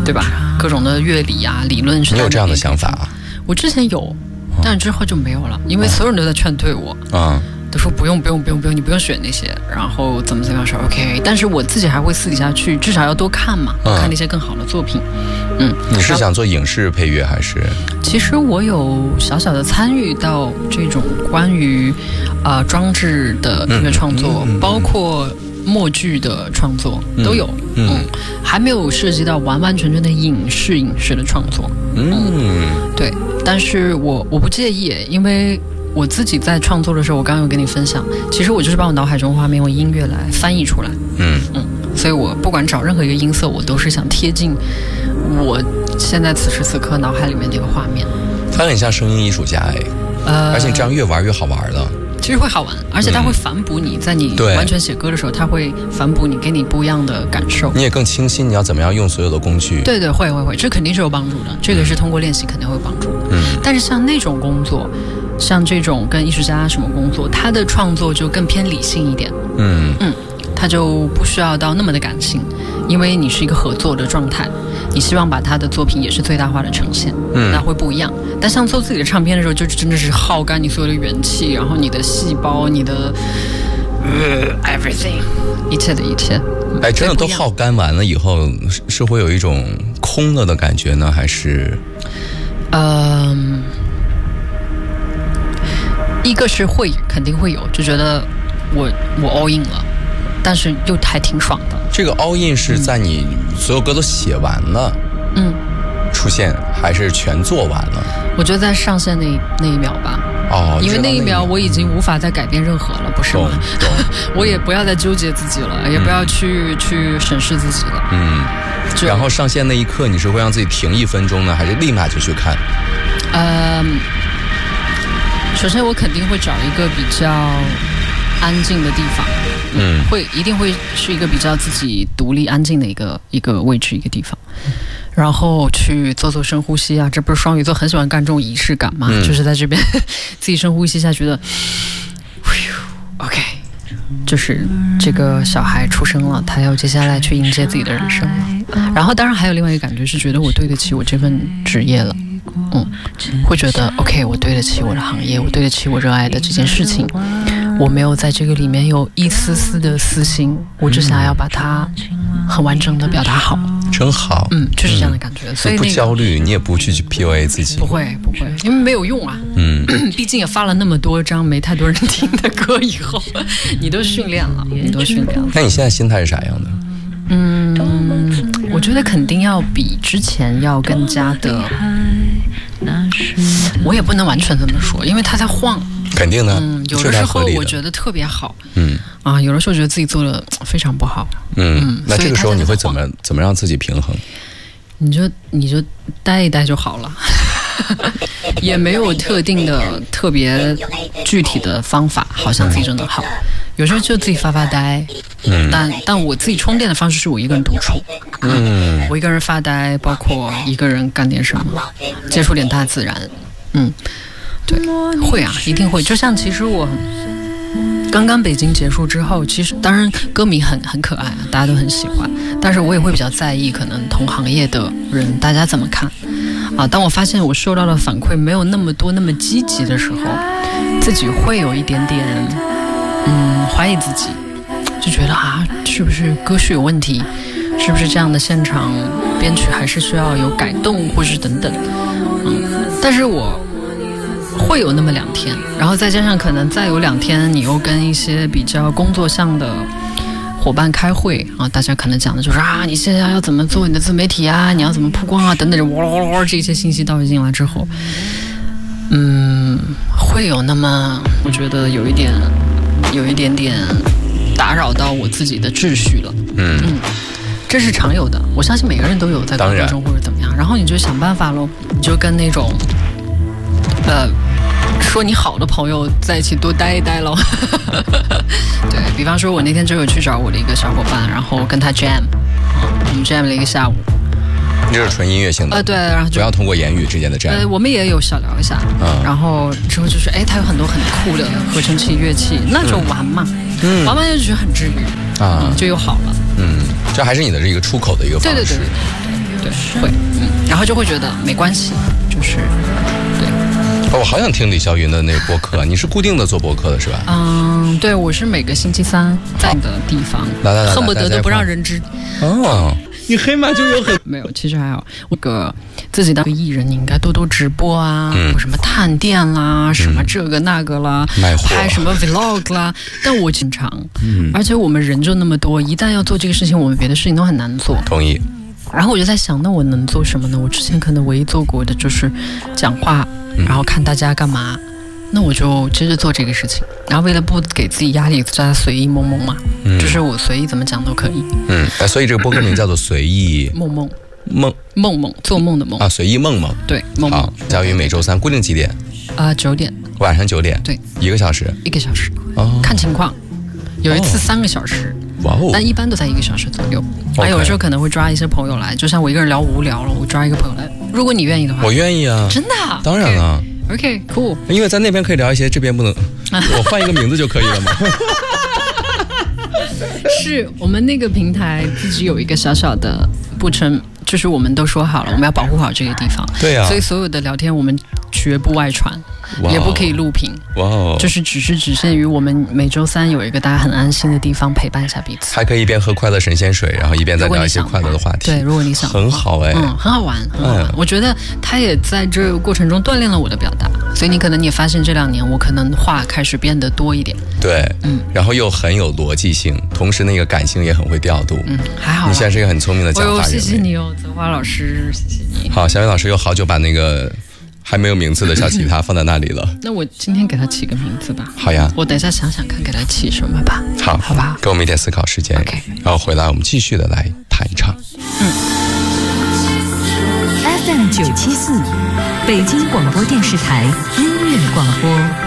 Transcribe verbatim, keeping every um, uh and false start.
对吧？各种的乐理啊、理论是。 你有这样的想法啊？ 我之前有，但是之后就没有了，因为所有人都在劝退我。 啊、嗯。 都说不用不用不用不用，你不用选那些，然后怎么怎么样说 OK， 但是我自己还会私底下去，至少要多看嘛，多看那些更好的作品。嗯， 你是想做影视配乐还是？ 其实我有小小的参与到这种关于啊、呃、装置的音乐创作，嗯嗯嗯嗯、包括默剧的创作都有。嗯，嗯还没有涉及到完完全全的影视影视的创作。嗯，嗯对，但是我我不介意，因为。我自己在创作的时候，我刚刚有跟你分享，其实我就是把我脑海中画面用音乐来翻译出来。嗯嗯，所以我不管找任何一个音色，我都是想贴近我现在此时此刻脑海里面那个画面。 他很像声音艺术家哎，呃，而且你这样越玩越好玩了。 其实会好玩，而且它会反哺你，嗯、在你完全写歌的时候，它会反哺你，给你不一样的感受。 你也更清晰你要怎么样用所有的工具。 对对，会会会，这肯定是有帮助的，这个是通过练习肯定会帮助的。嗯，但是像那种工作。像这种跟艺术家什么工作，他的创作就更偏理性一点。嗯嗯，他就不需要到那么的感性，因为你是一个合作的状态，你希望把他的作品也是最大化的呈现，嗯，那会不一样。但像做自己的唱片的时候，就真的是耗干你所有的元气，然后你的细胞，你的呃 everything， 一切的一切。 哎，真的都耗干完了以后，是会有一种空了的感觉呢，还是？ 嗯。一个是会肯定会有，就觉得我我 all in 了，但是又还挺爽的。 这个 all in 是在你所有歌都写完了，嗯，出现还是全做完了？ 我觉得在上线那那一秒吧。哦，因为那一秒我已经无法再改变任何了，不是吗？我也不要再纠结自己了，也不要去、嗯、去审视自己了。嗯。 然后上线那一刻，你是会让自己停一分钟呢，还是立马就去看？ 嗯。首先，我肯定会找一个比较安静的地方，嗯，会一定会是一个比较自己独立、安静的一个一个位置、一个地方，然后去做做深呼吸啊。这不是双鱼座很喜欢干这种仪式感嘛？嗯、就是在这边自己深呼吸一下，觉得 ，OK， 就是这个小孩出生了，他要接下来去迎接自己的人生了。然后，当然还有另外一个感觉是觉得我对得起我这份职业了。嗯，会觉得 OK， 我对得起我的行业，我对得起我热爱的这件事情，我没有在这个里面有一丝丝的私心，我只想要把它很完整的表达好。 真好， 嗯，就是这样的感觉。嗯、所以、那个、 不焦虑，你也不去 P U A 自己， 不会不会，因为没有用啊。嗯，毕竟也发了那么多张没太多人听的歌以后，你都训练了，你都训练了。 那你现在心态是啥样的？ 嗯，我觉得肯定要比之前要更加的，我也不能完全这么说，因为它在晃。 肯定的， 嗯，有的时候我觉得特别好，嗯啊，有的时候觉得自己做的非常不好，嗯，嗯那这个时候你会怎么怎么让自己平衡？ 你就你就待一待就好了，也没有特定的特别具体的方法，好像自己真的好。有时候就自己发发呆，嗯，但但我自己充电的方式是我一个人独处，嗯，我一个人发呆，包括一个人干点什么，接触点大自然，嗯，对，会啊，一定会。就像其实我刚刚北京结束之后，其实当然歌迷很很可爱啊，大家都很喜欢，但是我也会比较在意可能同行业的人大家怎么看啊。当我发现我受到的反馈没有那么多那么积极的时候，自己会有一点点嗯怀疑自己，就觉得啊是不是歌序有问题，是不是这样的现场编曲还是需要有改动或是等等，嗯，但是我会有那么两天，然后再加上可能再有两天你又跟一些比较工作项的伙伴开会啊，大家可能讲的就是啊你现在要怎么做你的自媒体啊，你要怎么曝光啊等等，哇哇哇这些信息倒进来之后，嗯，会有那么我觉得有一点有一点点打扰到我自己的秩序了，嗯嗯，这是常有的，我相信每个人都有在工作中或者怎么样，然后你就想办法咯，你就跟那种呃说你好的朋友在一起多待一待咯对，比方说我那天就有去找我的一个小伙伴，然后跟他 jam， 我们 jam 了一个下午， 这是纯音乐性的， 呃对，然后就不要通过言语之间的 jam， 呃我们也有小聊一下，嗯，然后之后就是哎他有很多很酷的合成器乐器，那就玩嘛，嗯，玩完就觉得很治愈啊、嗯，就又好了， 嗯，这还是你的这个出口的一个方式， 对对对对对，会，嗯，然后就会觉得没关系，就是对。 哦，我好想听李霄云的那个播客，你是固定的做播客的是吧？ 嗯，对，我是每个星期三在的地方， 来来来， 恨不得都不让人知。 哦，你黑马就有很没有，其实还好。那个自己当个艺人，你应该多多直播啊， 嗯、 或什么探店啦，什么这个那个啦， 卖货拍什么 vlog 啦。但我经常，嗯，而且我们人就那么多，一旦要做这个事情，我们别的事情都很难做。 同意。 然后我就在想，那我能做什么呢？我之前可能唯一做过的就是讲话，然后看大家干嘛。嗯，那我就接着做这个事情，然后为了不给自己压力，就随意梦梦嘛，嗯、就是我随意怎么讲都可以。嗯， 所以这个播客名叫做随意梦梦梦梦梦做梦的梦啊，随意梦梦。 对，梦梦。 好，佳瑜每周三固定几点？ 啊、呃，九点。 晚上九点。 对， 一个小时。 一个小时。哦，看情况，有一次三个小时。 哇哦！ 但一般都在一个小时左右。还有时候可能会抓一些朋友来，就像我一个人聊无聊了，我抓一个朋友来。如果你愿意的话， 我愿意啊。 真的、啊？ 当然了。 OK， cool。 因为在那边可以聊一些，这边不能，我换一个名字就可以了吗？ 是我们那个平台自己有一个小小的不成，就是我们都说好了，我们要保护好这个地方。 对呀、啊。 所以所有的聊天我们绝不外传。 Wow, 也不可以录屏， 哇哦！ 就是只是只限于我们每周三有一个大家很安心的地方陪伴一下彼此， 还可以一边喝快乐神仙水，然后一边再聊一些快乐的话题。 对，如果你想， 很好哎， 嗯，很好玩，很好玩。嗯、我觉得他也在这个过程中锻炼了我的表达，所以你可能你也发现这两年我可能话开始变得多一点。 对，嗯，然后又很有逻辑性，同时那个感性也很会调度。 嗯，还好。 你现在是一个很聪明的讲话人。 谢谢你哦，泽华老师，谢谢你。 好，小雨老师又好久把那个。还没有名字的小吉他放在那里了。 那我今天给他起个名字吧。 好呀， 我等一下想想看给他起什么吧。 好， 好吧， 给我们一点思考时间。 OK， 然后回来我们继续的来弹唱。 嗯 ，F M 九七四，北京广播电视台音乐广播。